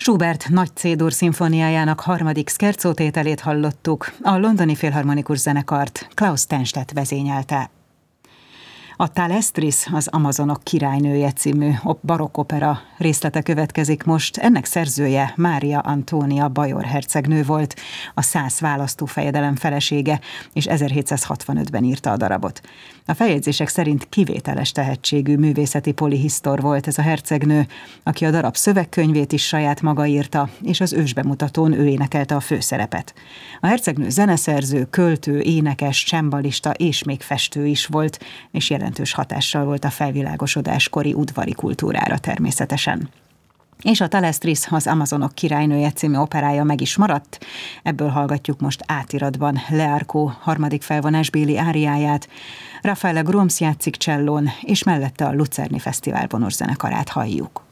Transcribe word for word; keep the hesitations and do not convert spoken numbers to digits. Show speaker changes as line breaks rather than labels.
Schubert Nagy C-dur szimfóniájának harmadik szkerzótételét hallottuk, a Londoni Filharmonikus Zenekart Klaus Tennstedt vezényelte. A Thalestris, az Amazonok királynője című barokkopera részlete következik most. Ennek szerzője Mária Antónia Bajor hercegnő volt, a szász választófejedelem felesége, és ezerhétszázhatvanötben írta a darabot. A feljegyzések szerint kivételes tehetségű művészeti polihisztor volt ez a hercegnő, aki a darab szövegkönyvét is saját maga írta, és az ősbemutatón ő énekelte a főszerepet. A hercegnő zeneszerző, költő, énekes, csembalista és még festő is volt, és jelentős hatással volt a felvilágosodás kori udvari kultúrára természetesen. És a Thalestris, az Amazonok királynője című operája meg is maradt. Ebből hallgatjuk most átiratban Learco harmadik felvonásbéli áriáját. Raffaele Grooms játszik csellón, és mellette a Lucerni Fesztivál vonoszenekarát halljuk.